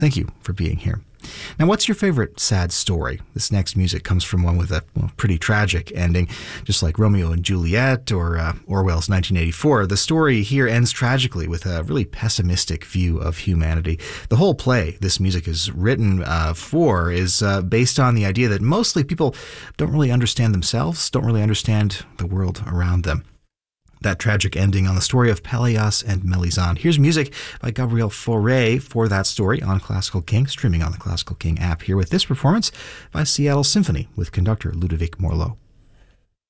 Thank you for being here. Now, what's your favorite sad story? This next music comes from one with a pretty tragic ending, just like Romeo and Juliet or Orwell's 1984. The story here ends tragically with a really pessimistic view of humanity. The whole play this music is written for is based on the idea that mostly people don't really understand themselves, don't really understand the world around them. That tragic ending on the story of Pelléas and Mélisande. Here's music by Gabriel Fauré for that story on Classical King, streaming on the Classical King app, here with this performance by Seattle Symphony with conductor Ludovic Morlot.